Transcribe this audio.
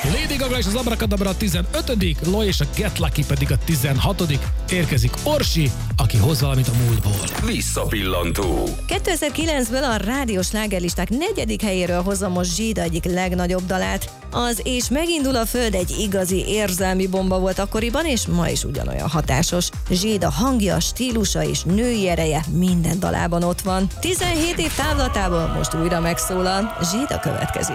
Lady Gaga és az Abracadabra a 15., Loy és a Get Lucky pedig a 16. Érkezik Orsi, aki hoz valamit a múltból. Visszapillantó. 2009-ből a rádiós slágerlisták 4. helyéről hozom most Zsida egyik legnagyobb dalát. Az És megindul a föld egy igazi érzelmi bomba volt akkoriban, és ma is ugyanolyan hatásos. Zsida hangja, stílusa és női ereje minden dalában ott van. 17 év távlatából most újra megszólal. Zsida következik.